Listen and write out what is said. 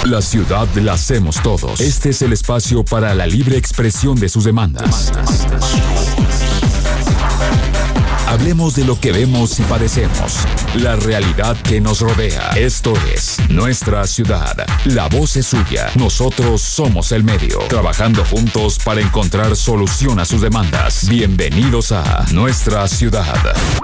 La ciudad la hacemos todos. Este es el espacio para la libre expresión de sus demandas. Hablemos de lo que vemos y padecemos, la realidad que nos rodea. Esto es Nuestra Ciudad. La voz es suya. Nosotros somos el medio, trabajando juntos para encontrar solución a sus demandas. Bienvenidos a Nuestra Ciudad.